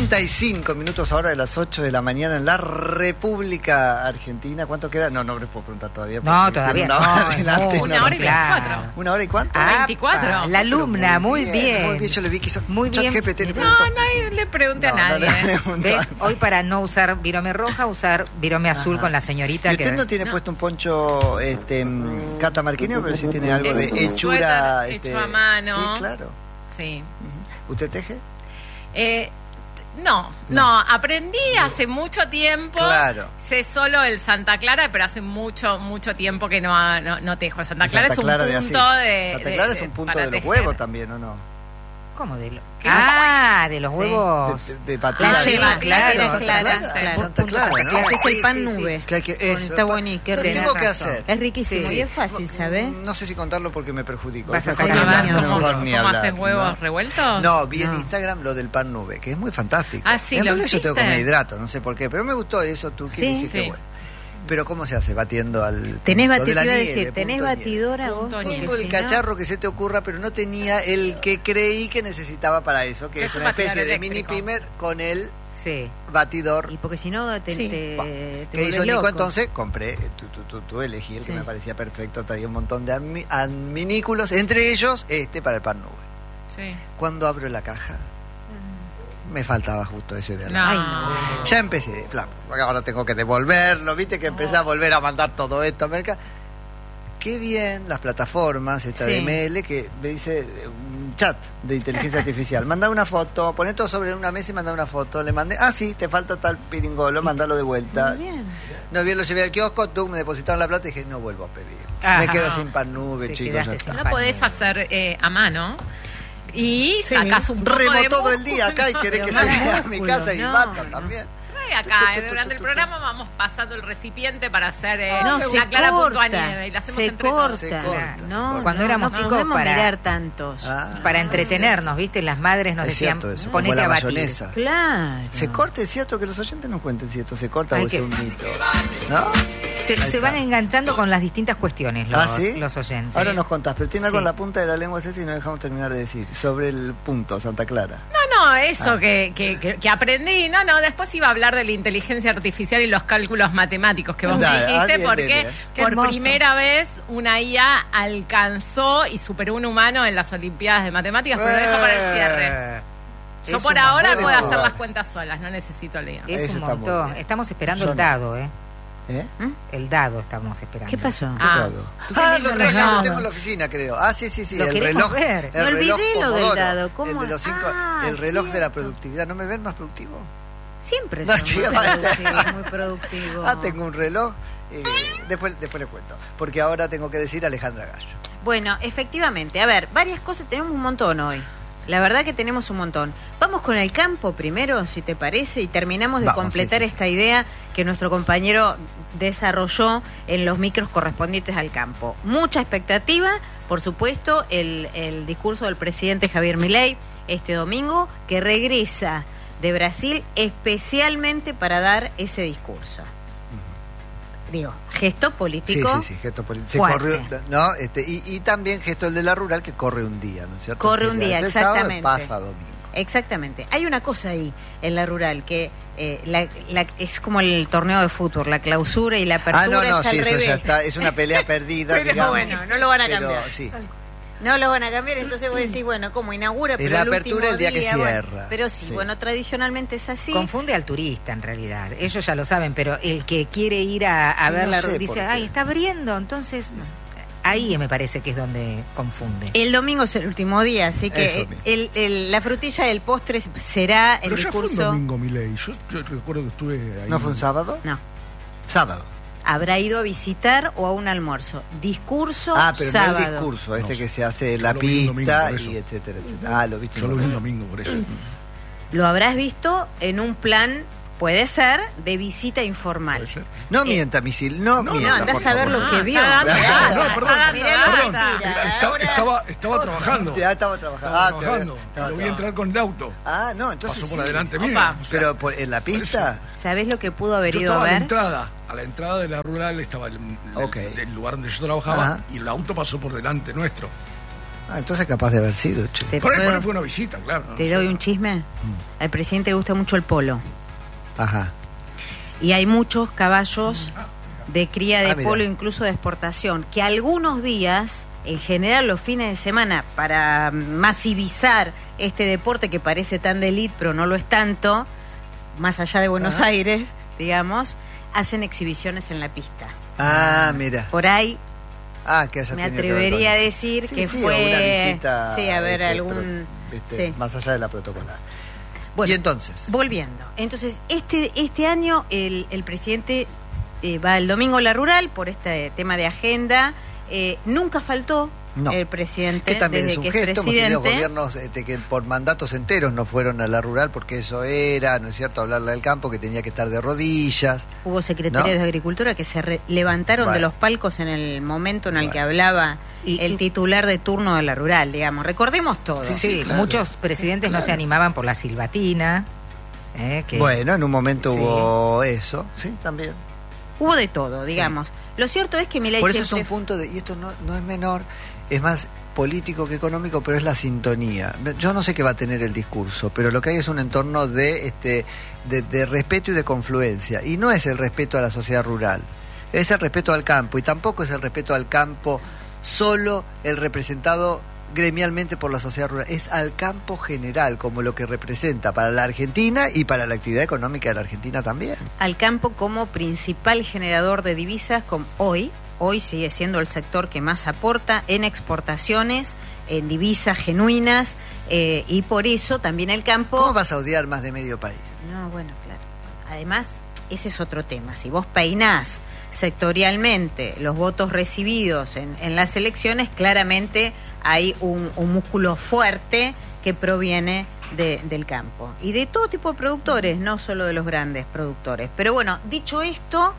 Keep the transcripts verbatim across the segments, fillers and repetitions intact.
treinta y cinco minutos ahora de las ocho de la mañana en la República Argentina. ¿Cuánto queda? No, no les puedo preguntar todavía. No, todavía una no. Hora adelante, No, una, una hora hora y veinticuatro. ¿Una hora y cuánto? Ah, veinticuatro. La alumna, muy bien, muy bien. Muy bien, yo le vi que hizo muy bien. G P T, le No, preguntó. no le pregunté No, a nadie. no le preguntó. ¿Ves? Hoy para no usar virome roja, usar virome azul Ajá. con la señorita. ¿Y usted que... no tiene No. puesto un poncho este, mm, catamarqueño, pero sí tiene algo Es de un hechura? suéter este, hecho a mano. Sí, claro. Sí. Ujú. ¿Usted teje? Eh, no, no, aprendí hace mucho tiempo. Claro. Sé solo el Santa Clara, pero hace mucho, mucho tiempo que no, no, no tejo. Santa El Clara Santa es un Clara de punto así. de. Santa de- Clara de- es un punto para de los tejer. huevos también, ¿o no? ¿Cómo de lo... ¿Qué? Ah, de los Sí. huevos. De, de, de batida. La yema, de- claro, Santa claro, Clara, claro. Santa Clara, ¿no? Que es el Sí, pan sí, sí. nube. Que hay que, Con- eso, está pa- buenísimo, qué Lo rico. tengo que razón. hacer. Es riquísimo Sí. y es fácil, ¿sabes? No sé si contarlo porque me perjudico. Vas a Mejor sacar ni hablar, baño. mejor ¿Cómo, ni cómo hablar, haces huevos ¿no? revueltos? No, vi en No. Instagram lo del pan nube, que es muy fantástico. Ah, sí, en ¿lo realidad yo tengo que hiciste? comer hidrato, no sé por qué, pero me gustó eso, tú que Sí. dijiste, Sí. bueno. Pero ¿cómo se hace? Batiendo al Tenés punto de batidora, la iba a nieve, decir, tenés punto de nieve. batidora vos. Punto porque Tengo el si no- cacharro que se te ocurra, pero no tenía el que creí que necesitaba para eso, que Es es un una especie batidor de mini eléctrico. pimer con el Sí. batidor. Y porque si no te, Sí. te, Pa. te ¿Qué volvés hizo Nico? loco. Entonces compré, tú, tú, tú, tú elegí el que Sí. me parecía perfecto, traía un montón de admi- adminículos, entre ellos este para el pan nube. Sí. Cuando abro la caja, me faltaba justo ese de No. arriba. Ay, no. Ya empecé, plan, porque ahora tengo que devolverlo, viste que empecé a volver a mandar todo esto a mercado. Qué bien las plataformas, esta Sí. de M L, que me dice eh, un chat de inteligencia artificial. Manda una foto, poné todo sobre una mesa y manda una foto. Le mandé, ah, sí, te falta tal piringolo, mandalo de vuelta. Muy bien. No bien, lo llevé al kiosco, tú me depositaron la plata y dije, no vuelvo a pedir. Ajá. Me quedo sin pan nube, Te chicos, ya quedaste está. sin No pan podés nube. hacer eh, a mano y Sí, sacás un poco remo de todo el día acá y músculo. querés que Pero se más vaya a mi músculo, casa y no, bata no. también. Trae acá, eh, durante el programa vamos pasando el recipiente para hacer eh, No, una se clara punto a corta, nieve y lo hacemos se entre corta. todos. Se corta, se No, corta. Cuando no, éramos no chicos, podemos para- mirar tantos. Ah, Para entretenernos, ¿viste? Las madres nos es decían, cierto eso, como ponete la a batir. mayonesa. Claro. Se corta, es cierto que los oyentes nos cuenten si esto se corta Hay o es que- un mito. ¿No? Se, Ahí se está. van enganchando con las distintas cuestiones los, ¿Ah, sí? los oyentes. Ahora nos contás, pero tiene algo Sí. en la punta de la lengua, Ceci, y no dejamos terminar de decir. Sobre el punto, Santa Clara. No, no, eso Ah. que, que, que, que aprendí. No, no, después iba a hablar de la inteligencia artificial y los cálculos matemáticos que vos Dale, me ah, dijiste, bien, porque bien, bien. Qué por hermoso. primera vez una I A alcanzó y superó un humano en las Olimpiadas de Matemáticas, pero lo dejo para el cierre. Eh, Yo es por un ahora montón. puedo hacer las cuentas solas, no necesito la I A. Es Eso un está muy montón. bien. Estamos esperando Yo el no. dado, ¿eh? ¿Eh? El dado estamos esperando. ¿Qué pasó? Ah, Dado. ¿tú Ah, tenés lo, los tengo, lo dados? tengo en la oficina, creo. Ah, sí, sí, sí. Lo el queremos reloj. ver. El Me reloj olvidé lo del Pomodoro, dado, El ¿cómo? de los cinco, Ah, el reloj de la cierto. productividad. ¿No me ven más productivo? Siempre No, son muy chica, productivos, muy productivos. Ah, tengo un reloj. eh, después, después les cuento. Porque ahora tengo que decir Alejandra Gallo. Bueno, efectivamente. A ver, varias cosas. Tenemos un montón hoy. La verdad que tenemos un montón. Vamos con el campo primero, si te parece, y terminamos de Vamos, completar sí, sí, esta idea que nuestro compañero desarrolló en los micros correspondientes al campo. Mucha expectativa, por supuesto, el, el discurso del presidente Javier Milei este domingo, que regresa de Brasil especialmente para dar ese discurso. Digo, gesto Sí, político. sí, sí, gesto político. Se fuerte. corrió, ¿no? Este, y, y también gesto el de la rural que corre un día, ¿no es cierto? Corre Que un le día, hace sábado y exactamente. pasa domingo. Exactamente. Hay una cosa ahí en la rural que eh, la, la- es como el torneo de fútbol, la clausura y la apertura Ah, no, no, es al sí, eso revés. ya está. Es una pelea perdida, Pero digamos. bueno, no lo van a Pero, cambiar. sí. No lo van a cambiar, entonces vos decís, bueno, como inaugura, Es pero la el apertura último el día que bueno, cierra. pero sí, Sí. bueno, tradicionalmente es así. Confunde al turista, en realidad. Ellos ya lo saben, pero el que quiere ir a, a Sí, ver no la sé ruta por dice, qué. ay, está abriendo. Entonces, ahí me parece que es donde confunde. El domingo es el último día, así que Eso eh, mismo. el, el- la frutilla del postre será el Pero ya fue un discurso. domingo, Milei. Yo, yo recuerdo que estuve ahí. ¿No fue un sábado? No, Sábado. habrá ido a visitar o a un almuerzo. Discurso Ah, pero sábado. no el discurso, este No, que se hace en yo la lo vi un pista domingo, por y eso. etcétera, etcétera. Ah, lo viste. Yo un lo vi un domingo. domingo, por eso. Lo habrás visto en un plan, puede ser, de visita informal. Puede ser. No Eh, mienta, misil, no, no, mienta, No, andás por a ver favor. lo que Ah, vio. está dando Ah, data, no, está perdón, dando Mirá, data. Perdón, mentira, está- ahora- estaba, estaba trabajando. Ya estaba trabajando. Estaba Ah, te- trabajando. estaba Lo vi trabajando. entrar con el auto. Ah, no, entonces Pasó por sí. adelante mío. Opa. o sea, Pero por- en la pista. ¿Sabés lo que pudo haber yo ido a estaba a la ver? entrada. A la entrada de la rural estaba el, el- Ok. del lugar donde yo trabajaba Ajá. y el auto pasó por delante nuestro. Ah, entonces capaz de haber sido, che. ¿Te, Por ahí, por puedo- ahí fue una visita, claro. ¿no? te doy un chisme? Al presidente le gusta mucho el polo. Ajá. Y hay muchos caballos de cría de Ah, mira. polo, incluso de exportación, que algunos días, en general los fines de semana, para masivizar este deporte que parece tan de élite, pero no lo es tanto, más allá de Buenos Ajá. Aires, digamos, hacen exhibiciones en la pista. Ah, mira. Por ahí Ah, que haya me tenido que ver atrevería a con eso. decir Sí, que sí, fue... o una visita, sí, a ver, este, algún... pro- este, sí. más allá de la protocolar. Bueno, Y entonces, volviendo. Entonces, este, este año el, el presidente eh, va el domingo a la rural por este tema de agenda. Eh, nunca faltó No. el presidente que también desde es un que es gesto, hemos tenido presidente. gobiernos este, que por mandatos enteros no fueron a la rural porque eso era, ¿no es cierto?, hablarle del campo, que tenía que estar de rodillas. Hubo secretarios ¿No? de Agricultura que se re- levantaron Bueno. de los palcos en el momento en el Bueno. que hablaba Y- el y- titular de turno de la rural, digamos. Recordemos todo. Sí, Sí, sí, claro. muchos presidentes no se animaban por la silbatina. eh, que- Bueno, en un momento Sí. hubo eso, sí, también. Hubo de todo, digamos. Lo cierto es que Milei Por eso es siempre un punto de, y esto no, no es menor, es más político que económico, pero es la sintonía. Yo no sé qué va a tener el discurso, pero lo que hay es un entorno de este de, de respeto y de confluencia, y no es el respeto a la sociedad rural, es el respeto al campo, y tampoco es el respeto al campo solo el representado gremialmente por la sociedad rural, es al campo general, como lo que representa para la Argentina y para la actividad económica de la Argentina también. al campo como principal generador de divisas, como hoy, hoy sigue siendo el sector que más aporta en exportaciones, en divisas genuinas, eh, y por eso también el campo... ¿Cómo vas a odiar más de medio país? No, bueno, claro. Además, ese es otro tema. Si vos peinás sectorialmente los votos recibidos en, en las elecciones, claramente hay un, un músculo fuerte que proviene de- del campo. Y de todo tipo de productores, no solo de los grandes productores. Pero bueno, dicho esto,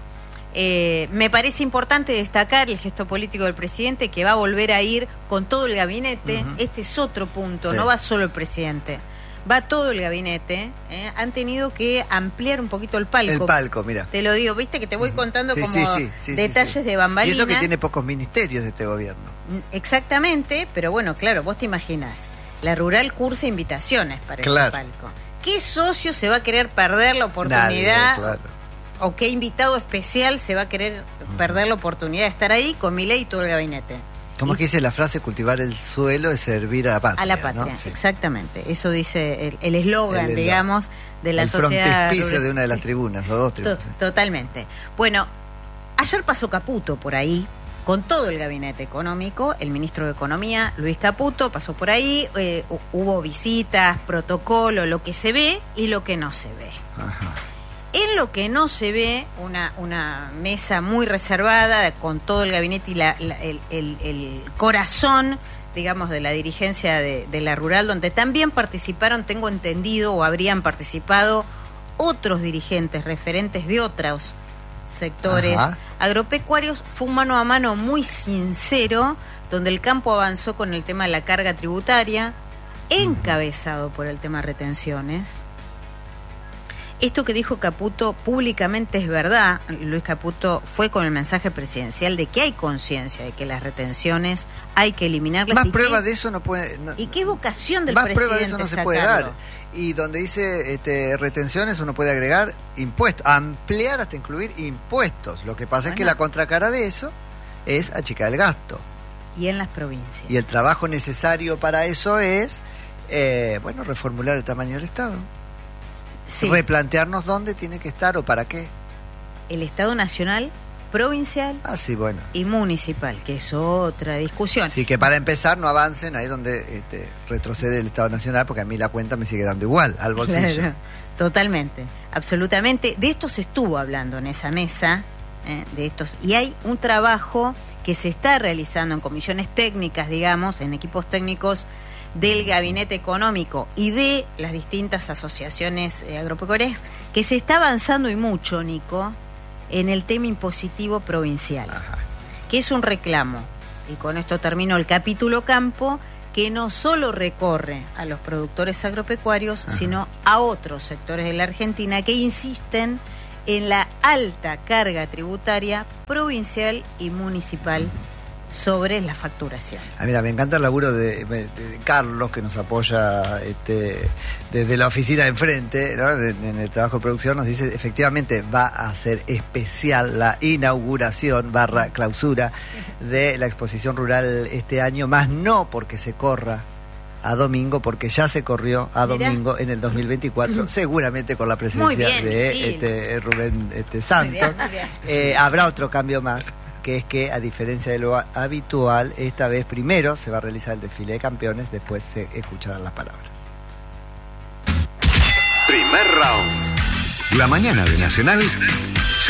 eh, me parece importante destacar el gesto político del presidente, que va a volver a ir con todo el gabinete. Ujú. Este es otro punto, Sí. no va solo el presidente. Va todo el gabinete, ¿eh? Han tenido que ampliar un poquito el palco. El palco, mira. Te lo digo, viste que te voy contando Sí, como sí, sí, sí, detalles sí, sí. de bambalinas. Y eso que tiene pocos ministerios de este gobierno. Exactamente, pero bueno, claro, vos te imaginás. La rural cursa invitaciones para Claro. ese palco. ¿Qué socio se va a querer perder la oportunidad? Nadie, claro. ¿O qué invitado especial se va a querer perder la oportunidad de estar ahí con Milei y todo el gabinete? Como Y- que dice la frase, cultivar el suelo es servir a la patria. A la patria, ¿no? Sí. exactamente. Eso dice el- el eslogan, El- el- digamos, de la el sociedad. frontispicio rural. de una de las Sí. tribunas, o dos To- tribunas. Totalmente. Bueno, ayer pasó Caputo por ahí, con todo el gabinete económico, el ministro de Economía, Luis Caputo, pasó por ahí, eh, hu- hubo visitas, protocolo, lo que se ve y lo que no se ve. Ajá. En lo que no se ve, una, una mesa muy reservada con todo el gabinete y la- la- el, el- el corazón, digamos, de la dirigencia de, de la rural, donde también participaron, tengo entendido, o habrían participado otros dirigentes referentes de otros sectores Ajá. agropecuarios. Fue un mano a mano muy sincero, donde el campo avanzó con el tema de la carga tributaria, encabezado por el tema retenciones. Esto que dijo Caputo públicamente es verdad. Luis Caputo fue con el mensaje presidencial de que hay conciencia de que las retenciones hay que eliminarlas. Más y prueba qué- de eso no puede... no- ¿Y qué vocación del más presidente prueba de eso no se puede sacarlo? dar. Y donde dice este, retenciones, uno puede agregar impuestos, ampliar hasta incluir impuestos. Lo que pasa es que Bueno. la contracara de eso es achicar el gasto. Y en las provincias. Y el trabajo necesario para eso es, eh, bueno, reformular el tamaño del Estado. Sí, Replantearnos dónde tiene que estar o para qué. el Estado Nacional, provincial Ah, sí, bueno. y municipal, que es otra discusión. Sí, que para empezar no avancen ahí donde este, retrocede el Estado Nacional, porque a mí la cuenta me sigue dando igual al bolsillo. Claro, totalmente, absolutamente. De esto se estuvo hablando en esa mesa, ¿eh? de estos, y hay un trabajo que se está realizando en comisiones técnicas, digamos, en equipos técnicos del gabinete económico y de las distintas asociaciones eh, agropecuarias, que se está avanzando y mucho, Nico, en el tema impositivo provincial, Ajá. que es un reclamo, y con esto termino el capítulo campo, que no solo recorre a los productores agropecuarios, Ajá. sino a otros sectores de la Argentina que insisten en la alta carga tributaria provincial y municipal sobre la facturación. Ah, mira, me encanta el laburo de, de- de Carlos, que nos apoya este, desde la oficina de enfrente, ¿no? en, en el trabajo de producción. Nos dice, efectivamente, va a ser especial la inauguración barra clausura de la exposición rural este año, más no porque se corra a domingo, porque ya se corrió a Mirá. domingo en el dos mil veinticuatro, seguramente con la presencia Muy bien, de sí. este, Rubén este, Muy Santos. bien, muy bien. Eh, habrá otro cambio más, que es que, a diferencia de lo a- habitual, esta vez primero se va a realizar el desfile de campeones, después se escucharán las palabras. Primer round. La mañana de Nacional